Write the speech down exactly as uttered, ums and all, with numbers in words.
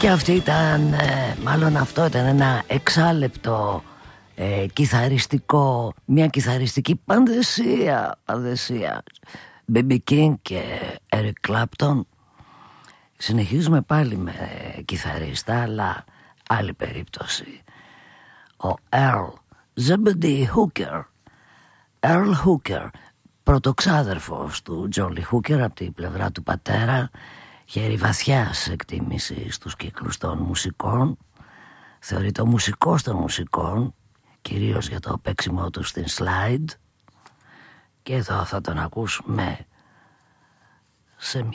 Και αυτή ήταν, ε, μάλλον αυτό ήταν ένα εξάλεπτο ε, κιθαριστικό, μια κιθαριστική πανδεσία, πανδεσία. μπι μπι King και Eric Clapton. Συνεχίζουμε πάλι με κιθαρίστα, αλλά άλλη περίπτωση. Ο Earl Zebedee Hooker, Earl Hooker, πρωτοξάδερφος του John Lee Hooker από την πλευρά του πατέρα, χέρι βαθιάς εκτίμηση στους κύκλους των μουσικών, θεωρείται ο μουσικός των μουσικών, κυρίως για το παίξιμό του στην slide, και εδώ θα τον ακούσουμε σε